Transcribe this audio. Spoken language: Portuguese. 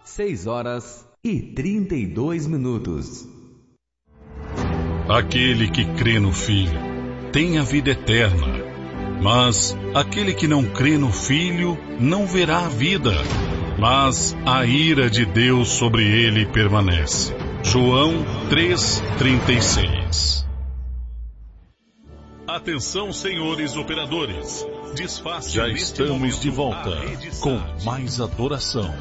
6h32. Aquele que crê no Filho tem a vida eterna, mas aquele que não crê no Filho não verá a vida, mas a ira de Deus sobre ele permanece. João 3,36. Atenção, senhores operadores. Já estamos de volta com mais adoração.